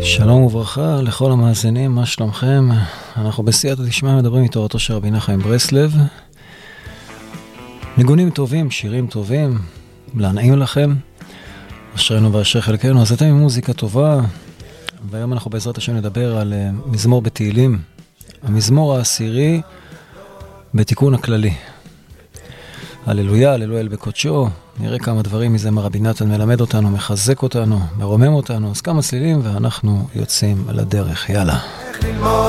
שלום וברכה לכל המאזינים, מה שלומכם? אנחנו בסייעתא דשמיא מדברים מתורתו של רבי נחמן מברסלב. ניגונים טובים, שירים טובים, להנעים לכם. אשרינו ואשרי חלקנו. אז אתם עם מוזיקה טובה, והיום אנחנו בעזרת השם נדבר על מזמור בתהילים, המזמור העשירי בתיקון הכללי. הללויה, הללויה אל בקודשו. נראה כמה דברים מזה רבי נתן מלמד אותנו, מחזק אותנו, מרומם אותנו. אז כמה צלילים ואנחנו יוצאים לדרך. יאללה.